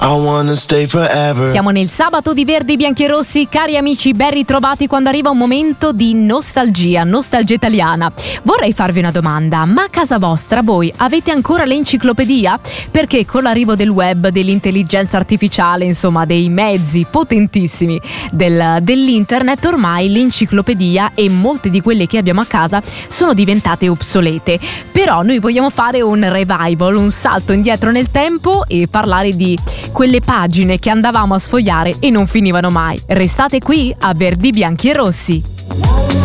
I wanna stay forever. Siamo nel sabato di Verdi Bianchi e Rossi, cari amici, ben ritrovati quando arriva un momento di nostalgia italiana. Vorrei farvi una domanda, ma a casa vostra voi avete ancora l'enciclopedia? Perché con l'arrivo del web, dell'intelligenza artificiale, insomma dei mezzi potentissimi dell'internet, ormai l'enciclopedia e molte di quelle che abbiamo a casa sono diventate obsolete. Però noi vogliamo fare un revival, un salto indietro nel tempo e parlare di quelle pagine che andavamo a sfogliare e non finivano mai. Restate qui a Verdi Bianchi e Rossi.